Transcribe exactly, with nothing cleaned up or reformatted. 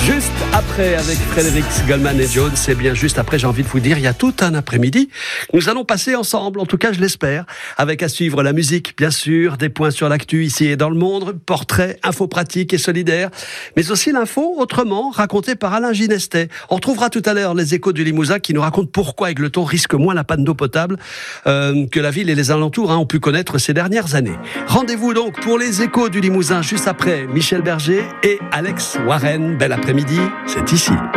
Juste après, avec Frédéric Goldman et Jones, c'est bien juste après, j'ai envie de vous dire, il y a tout un après-midi. Nous allons passer ensemble, en tout cas je l'espère, avec à suivre la musique, bien sûr, des points sur l'actu ici et dans le monde, portraits, infos pratiques et solidaires, mais aussi l'info autrement, racontée par Alain Ginestet. On retrouvera tout à l'heure les échos du Limousin qui nous racontent pourquoi Égletons risque moins la panne d'eau potable euh, que la ville et les alentours hein, ont pu connaître ces dernières années. Rendez-vous donc pour les échos du Limousin juste après Michel Berger et Alex Warren. Bel après-midi, c'est ici.